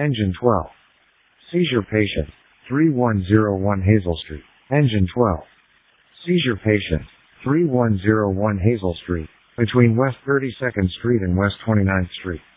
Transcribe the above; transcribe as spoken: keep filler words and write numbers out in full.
Engine twelve. Seizure patient, three one zero one Hazel Street. Engine twelve. Seizure patient, three one zero one Hazel Street, between West thirty-second Street and West twenty-ninth Street.